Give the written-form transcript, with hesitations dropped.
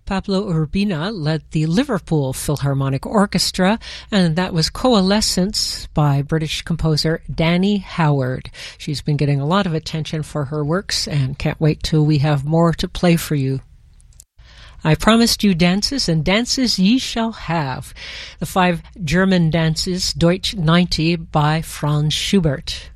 Pablo Urbina led the Liverpool Philharmonic Orchestra, and that was Coalescence by British composer Danny Howard. She's been getting a lot of attention for her works, and can't wait till we have more to play for you. I promised you dances, and dances ye shall have. The 5 German dances, Deutsch 90 by Franz Schubert.